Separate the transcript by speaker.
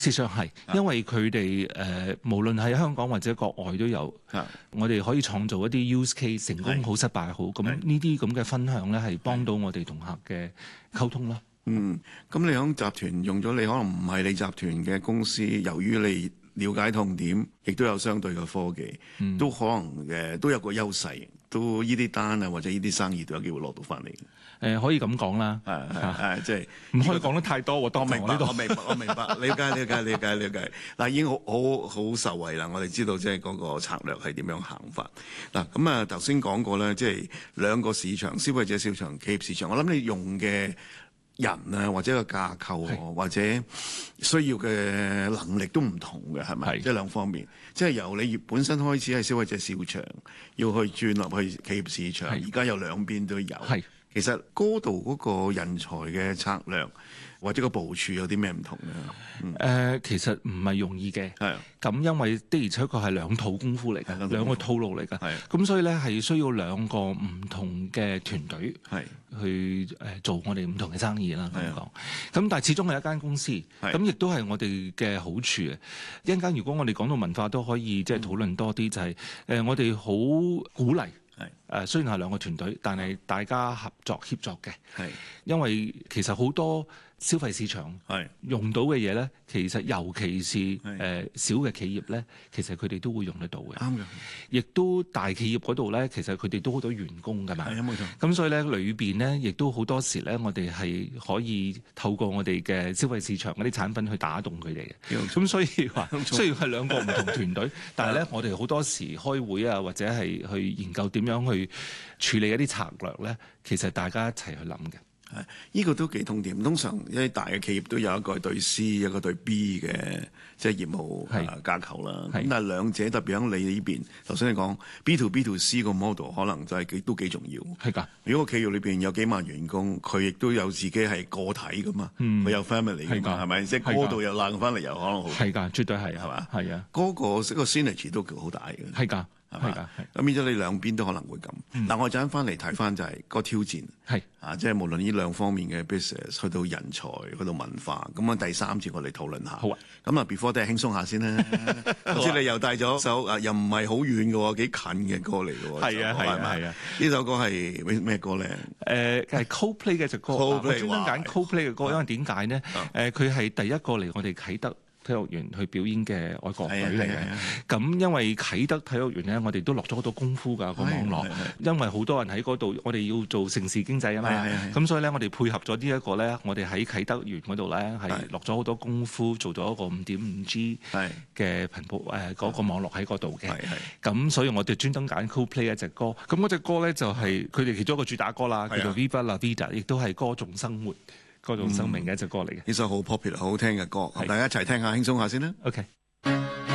Speaker 1: 事實上係，因為佢哋無論喺香港或者國外都有，我哋可以創造一啲 use case 成功好失敗好，咁呢啲咁嘅分享咧係幫到我哋同客嘅溝通啦。
Speaker 2: 咁你響集團用咗，你可能唔係你集團嘅公司，由於你了解痛點，亦都有相對嘅科技，都可能都有個優勢，都呢啲單啊或者呢啲生意都有機會攞到翻嚟。
Speaker 1: 可以咁講啦，
Speaker 2: 即係
Speaker 1: 唔可以講得太多喎。當明白，
Speaker 2: 我明白，了解。嗱，已經好受惠啦。我哋知道即係嗰個策略係點樣行法。嗱，咁啊頭先講過咧，即係兩個市場，消費者市場、企業市場。我諗你用嘅人啊，或者個架構或者需要嘅能力都唔同嘅，係咪？即係兩方面，即係由你本身開始係消費者市場，要去轉入去企業市場，而家有兩邊都有。其實嗰度嗰個人才嘅策略或者個部署有啲咩唔同咧？
Speaker 1: 其實唔係容易嘅。咁因為的而且確係兩套功夫嚟嘅，兩個套路嚟嘅。咁所以咧係需要兩個唔同嘅團隊去做我哋唔同嘅生意啦。咁講。咁但係始終係一間公司，咁亦都係我哋嘅好處啊！一陣間如果我哋講到文化都可以即係討論多啲，就係我哋好鼓勵。雖然係兩個團隊，但係大家合作協作嘅。因為其實好多消費市場用到嘅嘢咧，其實尤其是小嘅企業咧，其實佢哋都會用得到嘅。啱嘅。亦都大企業嗰度咧，其實佢哋都好多員工㗎嘛。冇錯。咁所以咧，裏邊咧，亦都好多時咧，我哋係可以透過我哋嘅消費市場嗰啲產品去打動佢哋嘅。咁所以話，雖然係兩個唔同團隊，但係咧，我哋好多時開會啊，或者係去研究點樣去處理一啲策略咧，其實大家一齊去諗嘅。
Speaker 2: 呢個都幾痛點。通常一啲大嘅企業都有一個對 C 一個對 B 嘅即係業務架構啦。咁但係兩者特別喺你呢邊，頭先你講 B to B to C 個 model 可能就係都幾重要。係㗎。如果個企業裏邊有幾萬員工，佢亦都有自己係個體㗎嘛，佢有 family 㗎嘛，係咪？即係嗰度又攬翻嚟又可能好。係
Speaker 1: 㗎，絕對係
Speaker 2: 嘛？
Speaker 1: 係啊。
Speaker 2: 嗰個 synergy 都好大嘅。
Speaker 1: 係㗎。係㗎，
Speaker 2: 咁變咗你兩邊都可能會咁。但我陣間翻嚟睇翻就係個挑戰，即係無論呢兩方面嘅 business，去到人才，去到文化，咁啊第三節我哋討論下。好啊。咁啊 before 都係輕鬆下先啦。唔知你又帶咗首又唔係好遠嘅喎，幾近嘅歌嚟嘅喎。係啊。呢首歌係咩歌咧？
Speaker 1: 係 Coldplay 嘅隻歌。我專登揀 Coldplay 嘅歌，因為點解呢？佢係第一個嚟我哋啟德體育園去表演嘅愛國隊嚟嘅，咁因為啟德體育園咧，我哋都落咗好多功夫㗎個網絡，因為好多人喺嗰度，我哋要做城市經濟啊嘛，咁所以咧我哋配合咗呢一個咧，我哋喺啟德園嗰度咧係落咗好多功夫，做咗一個5.5G 嘅頻譜嗰個網絡喺嗰度嘅，咁所以我哋專登揀 Coldplay 一隻歌，咁嗰隻歌咧就係佢哋其中一個主打歌啦，叫做 Viva La Vida， 亦都係歌頌生活、歌頌生命嘅一隻歌嚟嘅。
Speaker 2: 呢首好 popular、好好聽嘅歌，大家一齊聽下，輕鬆下先啦。
Speaker 1: OK。